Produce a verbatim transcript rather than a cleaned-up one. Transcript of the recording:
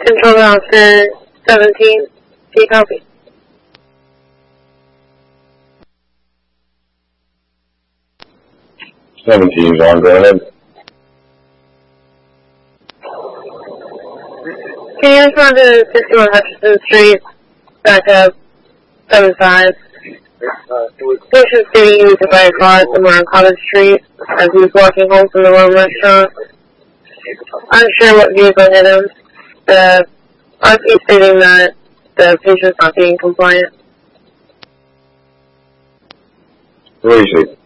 Control Officer seventeen, do you copy? seventeen's on, go ahead. Can you respond to sixty-one Hutchinson Street, back up, seven five? Patient stating he was hit by a car somewhere on Cottage Street as he was walking home from the Rome restaurant. Unsure what vehicle hit him. The R P stating that the patient's not being compliant. Where is he?